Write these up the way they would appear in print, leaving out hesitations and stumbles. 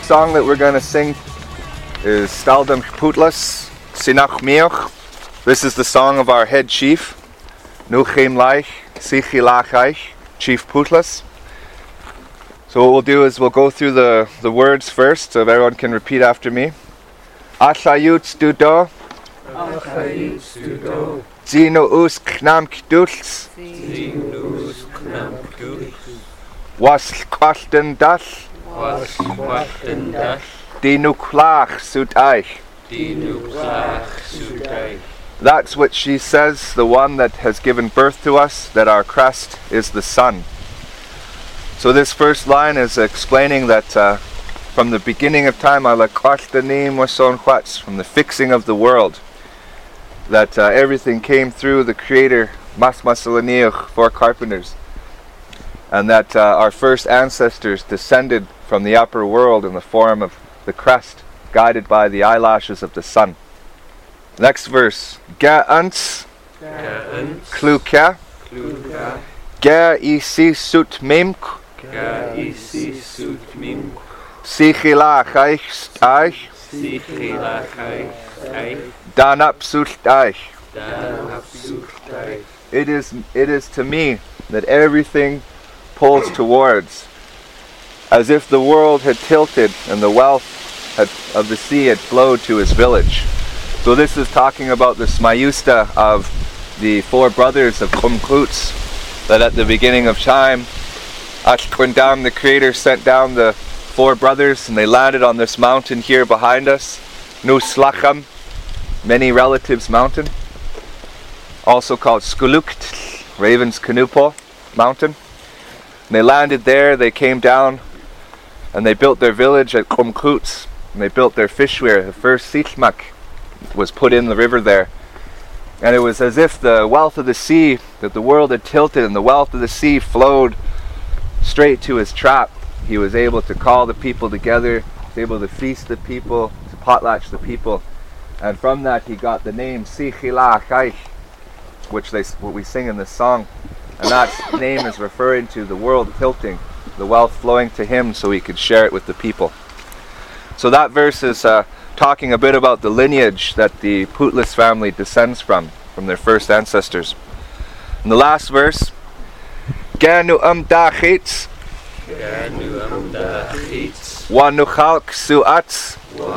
song that we're going to sing is Staldam Putlas, Sinach Mioch. This is the song of our head chief, Nuchem Laich, Sichilachach, Chief Putlas. So what we'll do is we'll go through the words first, so if everyone can repeat after me. Achayut Studo, Zino Us Knam Kdulz, Was Kwachten Das, Dinu Klach Sut Eich. That's what she says, the one that has given birth to us, that our crest is the sun. So this first line is explaining that from the beginning of time, from the fixing of the world, that everything came through the Creator, Mas Masalaniach, four carpenters, and that our first ancestors descended from the upper world in the form of the crest, guided by the eyelashes of the sun. Next verse. Ga'ants Kluka Ga isi sut mimk Sichila chaich staich Danap sut staich. It is to me that everything pulls towards, as if the world had tilted and the wealth of the sea had flowed to his village. So this is talking about the Smayusta of the four brothers of Kumklutz, that at the beginning of time, Ashkwindam, the Creator, sent down the four brothers, and they landed on this mountain here behind us, Nuslacham, many relatives mountain, also called Skulukt, Raven's Canupo mountain. And they landed there, they came down, and they built their village at Kumklutz, and they built their fishweir. The first Sichmak was put in the river there. And it was as if the wealth of the sea, that the world had tilted and the wealth of the sea flowed straight to his trap. He was able to call the people together, he was able to feast the people, to potlatch the people. And from that he got the name Sichilachach, what we sing in this song. And that name is referring to the world tilting, the wealth flowing to him so he could share it with the people. So that verse is talking a bit about the lineage that the Putlas family descends from their first ancestors. And the last verse, Ganu Dachitz, Wanuchalk Suatz,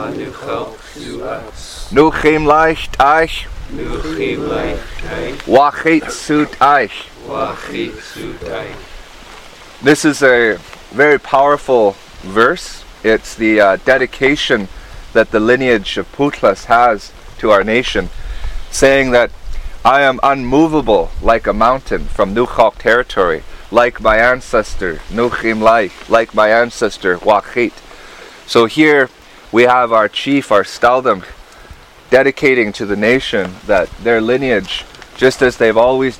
Nuchim Leicht Eich, Wachit Sut Eich. This is a very powerful verse. It's the dedication that the lineage of Putlas has to our nation, saying that I am unmovable like a mountain from Nuchok territory, like my ancestor Nuchim Laich, like my ancestor Wachit. So here we have our chief, our Staldam, dedicating to the nation that their lineage, just as they've always